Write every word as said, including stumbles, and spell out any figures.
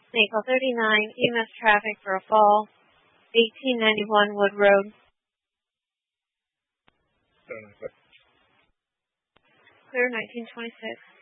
Maple thirty-nine, E M S traffic for a fall, eighteen ninety-one Wood Road. Clear nineteen twenty-six.